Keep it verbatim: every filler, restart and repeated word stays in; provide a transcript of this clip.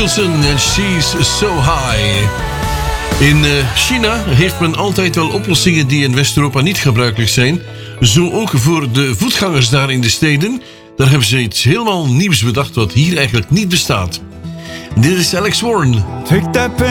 Nicholson en She's So High. In uh, China heeft men altijd wel oplossingen die in West-Europa niet gebruikelijk zijn. Zo ook voor de voetgangers daar in de steden. Daar hebben ze iets helemaal nieuws bedacht wat hier eigenlijk niet bestaat. Dit is Alex Warren. Take that pen